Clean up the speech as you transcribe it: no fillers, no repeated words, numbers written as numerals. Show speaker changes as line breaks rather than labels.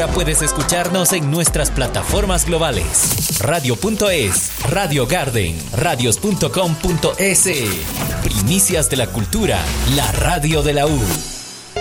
Ahora puedes escucharnos en nuestras plataformas globales. Radio.es, Radio Garden, radios.com.es. Primicias de la cultura, la radio de la U.